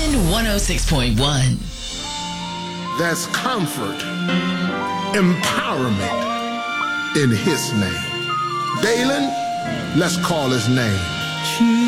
Diamond 106.1. There's comfort, empowerment in his name. Dalen, let's call his name.